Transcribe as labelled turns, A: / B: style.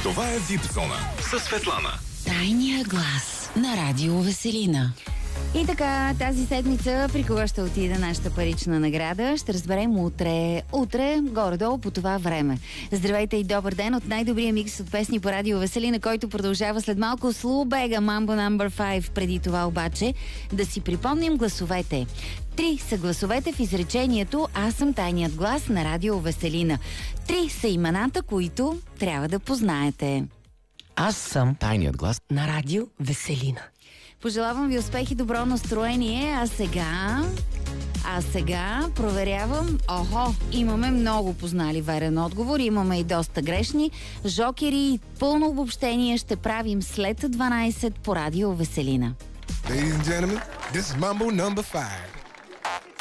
A: Това е VIP Зона със Светлана.
B: Тайния глас на Радио Веселина.
C: И така, тази седмица при кого ще отиде нашата парична награда, ще разберем утре, горе-долу по това време. Здравейте и добър ден от най-добрия микс от песни по Радио Веселина, който продължава след малко с Лу Бега, Mambo No. 5. Преди това обаче да си припомним гласовете. 3 са гласовете в изречението "Аз съм тайният глас на Радио Веселина". 3 са имената, които трябва да познаете.
B: Аз съм тайният глас на Радио Веселина.
C: Пожелавам ви успех и добро настроение, а сега проверявам. Имаме много познали верен отговор, имаме и доста грешни. Жокери и пълно обобщение ще правим след 12 по Радио Веселина.
A: Ladies and gentlemen, this is Mambo No. 5.